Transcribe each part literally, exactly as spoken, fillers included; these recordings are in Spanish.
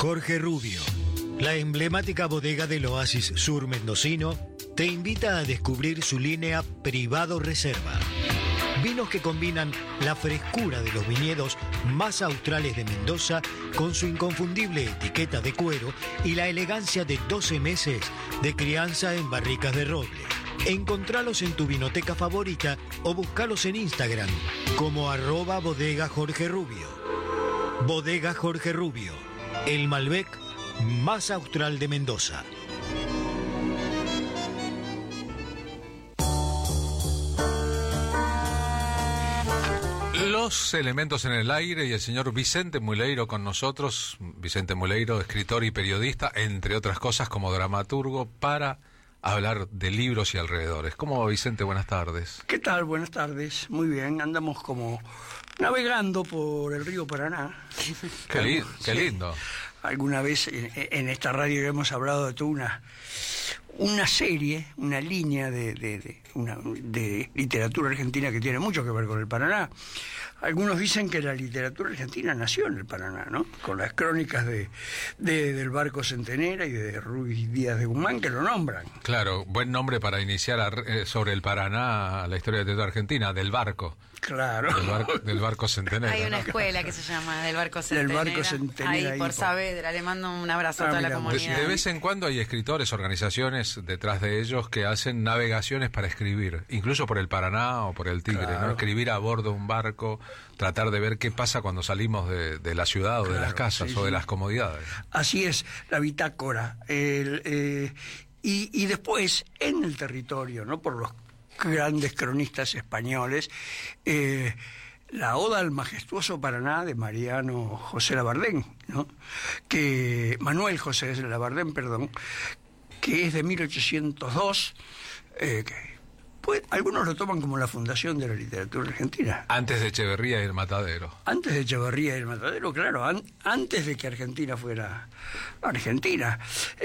Jorge Rubio, la emblemática bodega del oasis sur mendocino, te invita a descubrir su línea Privado Reserva. Vinos que combinan la frescura de los viñedos más australes de Mendoza con su inconfundible etiqueta de cuero y la elegancia de doce meses de crianza en barricas de roble. Encontralos en tu vinoteca favorita o buscalos en Instagram como arroba bodega Jorge Rubio. Bodega Jorge Rubio, el Malbec más austral de Mendoza. Los elementos en el aire y el señor Vicente Muleiro con nosotros. Vicente Muleiro, escritor y periodista, entre otras cosas como dramaturgo, para hablar de libros y alrededores. ¿Cómo va, Vicente? Buenas tardes. ¿Qué tal? Buenas tardes. Muy bien, andamos como navegando por el río Paraná. Qué, li qué lindo. Alguna vez en, en esta radio hemos hablado de toda una, una serie, una línea de, de, de, una, de literatura argentina que tiene mucho que ver con el Paraná. Algunos dicen que la literatura argentina nació en el Paraná, ¿no? Con las crónicas de, de del Barco Centenera y de Ruiz Díaz de Guzmán, que lo nombran. Claro, buen nombre para iniciar a, eh, sobre el Paraná la historia de toda Argentina, del barco. Claro. Del barco, del barco Centenera. Hay una ¿no? escuela que se llama del Barco Centenera. Del Barco Centenera. Ahí, ahí por por... Saavedra. Le mando un abrazo ah, a toda mira, la comunidad. De, de vez en cuando hay escritores, organizaciones detrás de ellos que hacen navegaciones para escribir, incluso por el Paraná o por el Tigre, claro. ¿no? Escribir a bordo de un barco, tratar de ver qué pasa cuando salimos de, de la ciudad o claro, de las casas sí, o de sí. las comodidades. Así es, la bitácora. El, eh, y, y después, en el territorio, ¿no? Por los grandes cronistas españoles, eh, la Oda al majestuoso Paraná de Mariano José Labardén, ¿no? Que Manuel José Labardén, perdón, que es de mil ochocientos dos, eh, que pues, algunos lo toman como la fundación de la literatura argentina. Antes de Echeverría y el Matadero. Antes de Echeverría y el Matadero, claro, an antes de que Argentina fuera Argentina.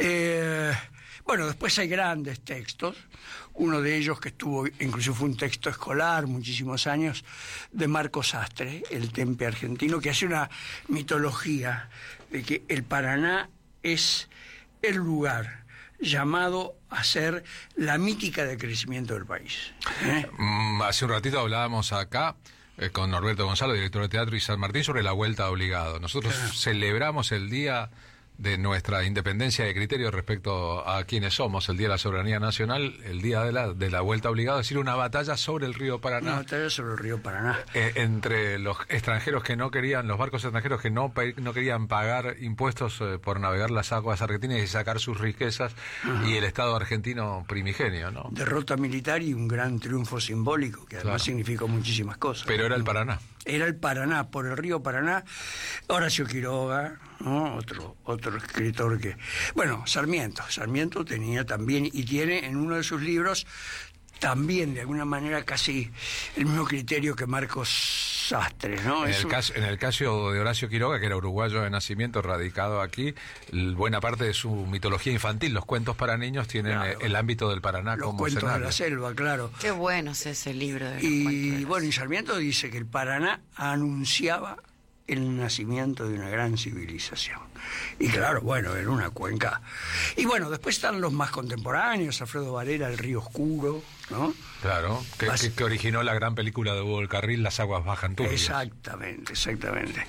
Eh, bueno, después hay grandes textos. Uno de ellos que estuvo, incluso fue un texto escolar muchísimos años, de Marco Sastre, El Tempe Argentino, que hace una mitología de que el Paraná es el lugar llamado a ser la mítica de crecimiento del país. ¿Eh? Mm, hace un ratito hablábamos acá eh, con Norberto Gonzalo, director de teatro, y San Martín, sobre la vuelta obligado. Nosotros claro. celebramos el día de nuestra independencia de criterio respecto a quienes somos, el Día de la Soberanía Nacional, el día de la, de la vuelta obligada, es decir, una batalla sobre el río Paraná. Una batalla sobre el río Paraná. Eh, entre los extranjeros que no querían, los barcos extranjeros que no, no querían pagar impuestos eh, por navegar las aguas argentinas y sacar sus riquezas, ajá. y el Estado argentino primigenio, ¿no? Derrota militar y un gran triunfo simbólico, que además claro. significó muchísimas cosas. Pero era el Paraná. Era el Paraná, por el río Paraná. Horacio Quiroga, ¿no? Otro, otro escritor que... Bueno, Sarmiento. Sarmiento tenía también, y tiene en uno de sus libros, también de alguna manera casi el mismo criterio que Marcos Sastre, ¿no? En, es el, un... caso, en el caso de Horacio Quiroga, que era uruguayo de nacimiento, radicado aquí, buena parte de su mitología infantil, los cuentos para niños, tienen claro. el, el ámbito del Paraná los como cuentos escenario. De la selva, claro. Qué bueno es ese libro de los Y bueno, y Sarmiento dice que el Paraná anunciaba el nacimiento de una gran civilización. Y claro, bueno, era una cuenca. Y bueno, después están los más contemporáneos, Alfredo Varela, El Río Oscuro, ¿no? Claro, que, que, que originó la gran película de Hugo del Carril, Las aguas bajan turbias. Exactamente, exactamente.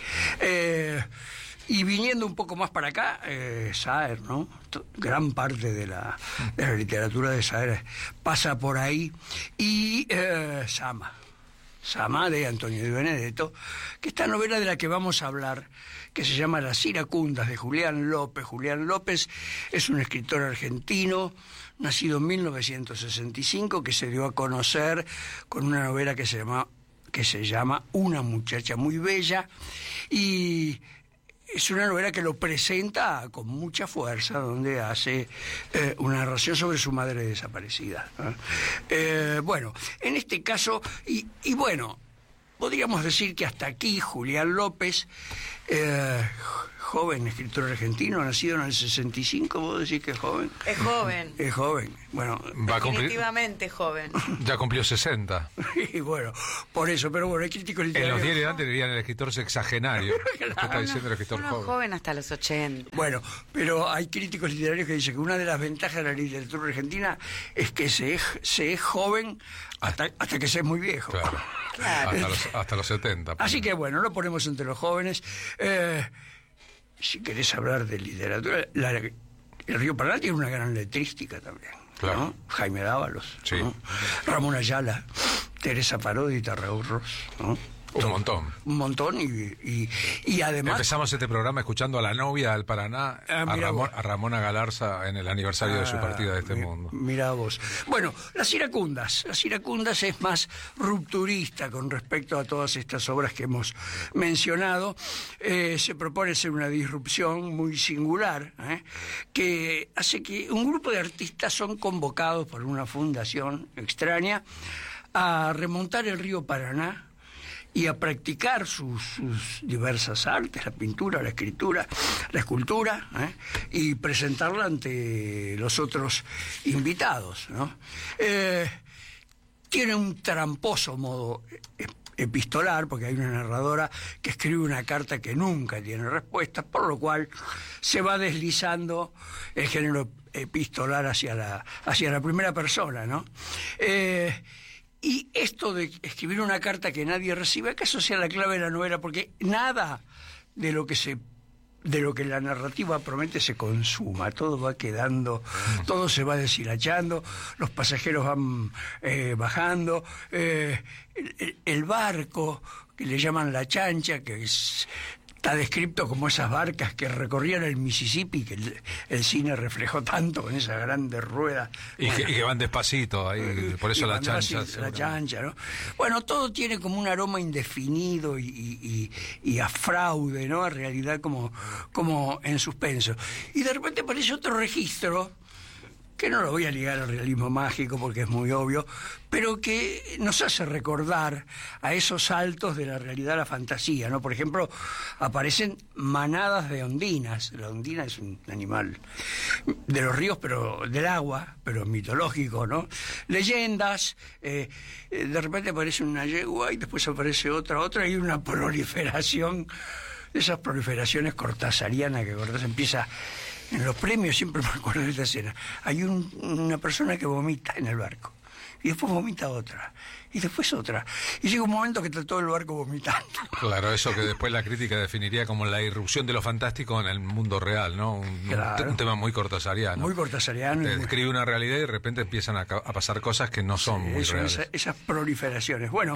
Eh, y viniendo un poco más para acá, eh, Saer, ¿no? Gran parte de la, de la literatura de Saer pasa por ahí. Y eh, Sama. Sama, de Antonio Di Benedetto, que esta novela de la que vamos a hablar, que se llama Las Iracundas, de Julián López. Julián López es un escritor argentino, nacido en mil novecientos sesenta y cinco, que se dio a conocer con una novela que se llama, que se llama Una muchacha muy bella, y es una novela que lo presenta con mucha fuerza, donde hace eh, una narración sobre su madre desaparecida. ¿eh? Eh, bueno, en este caso, y, y bueno, podríamos decir que hasta aquí Julián López Eh, joven escritor argentino, nacido en el sesenta y cinco, ¿vos decís que es joven? Es joven. Es joven, bueno. Va a cumplir, Definitivamente joven. ya cumplió sesenta. Y bueno, por eso, pero bueno, hay críticos En literarios. los diarios de antes dirían el escritor sexagenario. Usted está diciendo el escritor Uno joven. joven hasta los ochenta. Bueno, pero hay críticos literarios que dicen que una de las ventajas de la literatura argentina es que se es, se es joven hasta, hasta que se es muy viejo. Claro. Claro. Hasta, los, hasta los setenta. Así que bueno, lo ponemos entre los jóvenes. Eh, si querés hablar de literatura, la, el Río Paraná tiene una gran letrística también. Claro. ¿no? Jaime Dávalos, Sí. ¿no? Ramón Ayala, Teresa Parodi, Raúl Ross, ¿no? Un montón. Un montón y, y, y además... Empezamos este programa escuchando a la novia del Paraná, Ah, a, mira Ramón, vos. a Ramona Galarza en el aniversario de su Ah, partida de este mi- mundo. Mira vos. Bueno, las iracundas. Las iracundas es más rupturista con respecto a todas estas obras que hemos mencionado. Eh, se propone ser una disrupción muy singular, ¿eh? que hace que un grupo de artistas son convocados por una fundación extraña a remontar el río Paraná y a practicar sus, sus diversas artes, la pintura, la escritura, la escultura, ¿eh? y presentarla ante los otros invitados, ¿no? Eh, tiene un tramposo modo epistolar, porque hay una narradora que escribe una carta que nunca tiene respuesta, por lo cual se va deslizando el género epistolar hacia la, hacia la primera persona, ¿no? Eh, Y esto de escribir una carta que nadie recibe, que eso sea la clave de la novela, porque nada de lo que se de lo que la narrativa promete se consuma, todo va quedando, todo se va deshilachando, los pasajeros van eh, bajando, eh, el, el barco, que le llaman la chancha, que es... Está descrito como esas barcas que recorrían el Mississippi, que el, el cine reflejó tanto con esas grandes ruedas. Y, Bueno, que, y que van despacito, ahí, por eso y la cuando chancha. hace la seguramente. chancha, ¿no? Bueno, todo tiene como un aroma indefinido y, y, y, y a fraude, ¿no? A realidad como, como en suspenso. Y de repente aparece otro registro, que no lo voy a ligar al realismo mágico porque es muy obvio, pero que nos hace recordar a esos saltos de la realidad a la fantasía, ¿no? Por ejemplo, aparecen manadas de ondinas. La ondina es un animal de los ríos, pero del agua, pero mitológico, ¿no? Leyendas, eh, eh, de repente aparece una yegua y después aparece otra, otra, y una proliferación, esas proliferaciones cortasarianas que Cortázar empieza... En los premios siempre me acuerdo de esta escena. Hay un, una persona que vomita en el barco. Y después vomita otra. Y después otra. Y llega un momento que está todo el barco vomitando. Claro, eso que después la crítica definiría como la irrupción de lo fantástico en el mundo real, ¿no? Un, Claro. un, un tema muy cortasariano. Muy cortasariano. y Te muy- describe una realidad y de repente empiezan a, ca- a pasar cosas que no son muy Eso, reales. esa- esas proliferaciones. Bueno,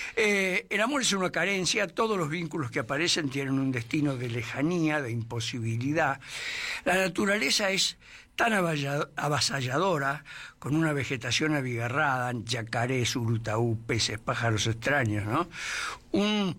eh, el amor es una carencia, todos los vínculos que aparecen tienen un destino de lejanía, de imposibilidad. La naturaleza es tan avalla- avasalladora, con una vegetación abigarrada, yacarés, urutaú, peces, pájaros extraños, ¿no? Un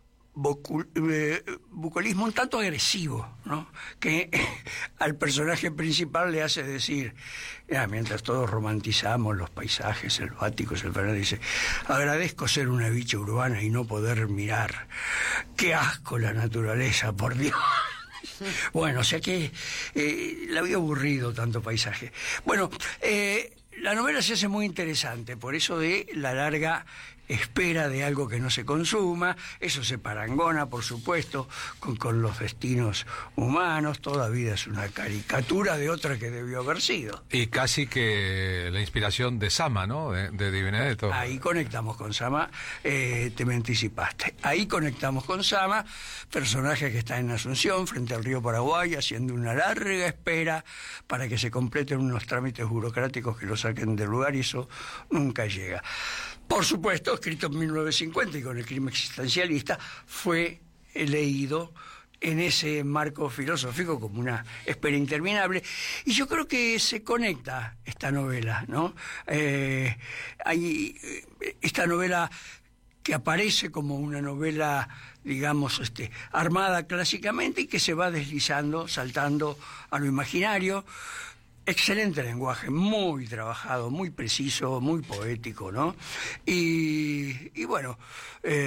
bocu- eh, bucolismo un tanto agresivo, ¿no? Que al personaje principal le hace decir, ya, mientras todos romantizamos los paisajes selváticos, el Fernández dice, agradezco ser una bicha urbana y no poder mirar. Qué asco la naturaleza, por Dios. Bueno, o sea que eh, la había aburrido tanto paisaje. Bueno, eh, la novela se hace muy interesante, por eso de la larga espera de algo que no se consuma, eso se parangona, por supuesto, con, con los destinos humanos, toda vida es una caricatura de otra que debió haber sido. Y casi que la inspiración de Sama, ¿no? De, de Di Benedetto. Ahí conectamos con Sama, eh, te me anticipaste. Ahí conectamos con Sama, personaje que está en Asunción, frente al río Paraguay, haciendo una larga espera para que se completen unos trámites burocráticos que lo saquen del lugar, y eso nunca llega. Por supuesto, escrito en mil novecientos cincuenta y con el crimen existencialista, fue leído en ese marco filosófico como una espera interminable, y yo creo que se conecta esta novela, ¿no? Eh, hay eh, esta novela que aparece como una novela, digamos, este, armada clásicamente y que se va deslizando, saltando a lo imaginario. Excelente lenguaje, muy trabajado, muy preciso, muy poético, ¿no? Y, y bueno, eh,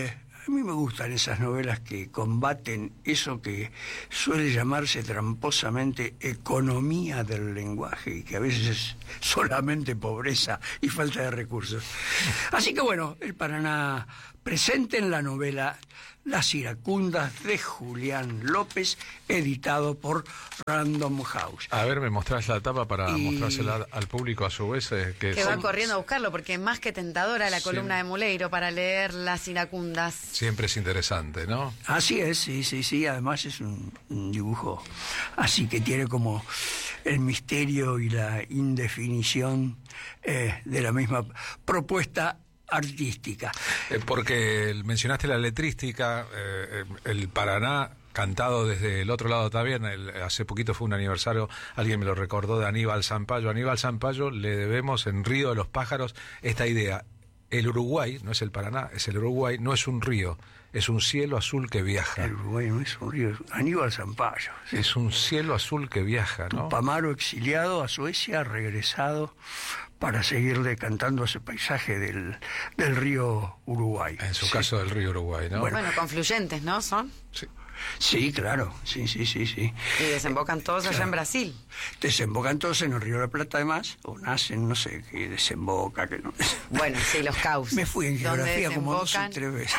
A mí me gustan esas novelas que combaten eso que suele llamarse tramposamente economía del lenguaje y que a veces es solamente pobreza y falta de recursos. Así que bueno, el Paraná presente en la novela Las Iracundas de Julián López, editado por Random House. A ver, me mostrás la tapa para Y- mostrársela al público a su vez. eh, que Que va son- corriendo a buscarlo, porque es más que tentadora la Sí. columna de Muleiro para leer Las Iracundas. Siempre es interesante, ¿no? Así es, sí, sí, sí. Además es un, un dibujo así que tiene como el misterio y la indefinición eh, de la misma propuesta artística. Eh, porque mencionaste la letrística, eh, el Paraná cantado desde el otro lado también. El, hace poquito fue un aniversario, alguien me lo recordó, de Aníbal Zampayo. A Aníbal Zampayo le debemos en Río de los Pájaros esta idea. El Uruguay, no es el Paraná, es el Uruguay, no es un río, es un cielo azul que viaja. El Uruguay no es un río, es Aníbal Zampayo. Sí. Es un cielo azul que viaja, ¿no? Tupamaro exiliado a Suecia, regresado para seguirle cantando ese paisaje del, del río Uruguay. En su Sí. caso del río Uruguay, ¿no? Bueno. Bueno, confluyentes, ¿no? Son. Sí. Sí, claro, sí, sí, sí, sí. Y desembocan todos allá Claro. en Brasil. Desembocan todos en el río de la Plata además, o nacen, no sé, que desemboca, que no. Bueno, sí, los cauces. Me fui en ¿Dónde geografía como dos o desembocan? tres veces.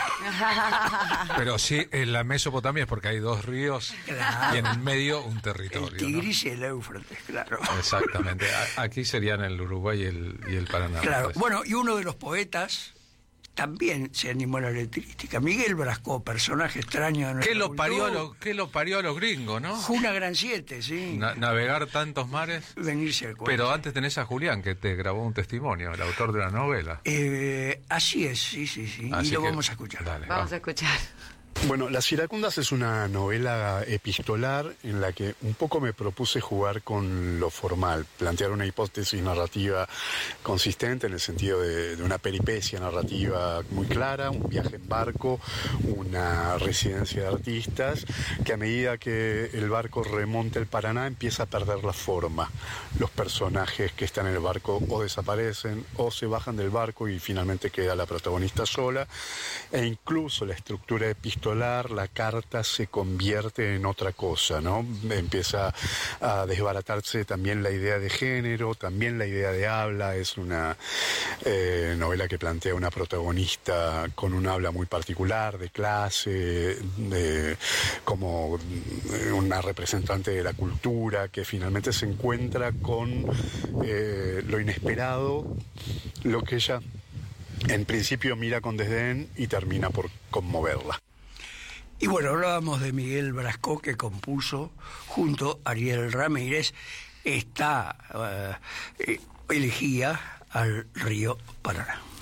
Pero sí, en la Mesopotamia es porque hay dos ríos Claro. y en el medio un El territorio, ¿no? Tigris y el Éufrates, claro. Exactamente. A- Aquí serían el Uruguay y el, y el Paraná. me Claro, parece. bueno, y uno de los poetas también se animó a la letrística. Miguel Brascó, personaje extraño de nuestra ¿Qué lo, parió a cultura. los, ¿Qué lo parió a los gringos, no? Fue una gran siete, sí. Na- navegar tantos mares. Venirse al cuento. Pero antes tenés a Julián, que te grabó un testimonio, el autor de la novela. Eh, así es, sí, sí, sí. Así y lo que- vamos a escuchar. Dale, Vamos va. a escuchar. Bueno, Las Iracundas es una novela epistolar en la que un poco me propuse jugar con lo formal, plantear una hipótesis narrativa consistente en el sentido de, de una peripecia narrativa muy clara, un viaje en barco, una residencia de artistas, que a medida que el barco remonta el Paraná empieza a perder la forma. Los personajes que están en el barco o desaparecen o se bajan del barco y finalmente queda la protagonista sola, e incluso la estructura epistolar, la carta se convierte en otra cosa, ¿no? Empieza a desbaratarse también la idea de género, también la idea de habla. Es una eh, novela que plantea una protagonista con un habla muy particular, de clase, de, como una representante de la cultura, que finalmente se encuentra con eh, lo inesperado, lo que ella en principio mira con desdén y termina por conmoverla. Y bueno, hablábamos de Miguel Brascó, que compuso junto a Ariel Ramírez esta eh, eh, elegía al río Paraná.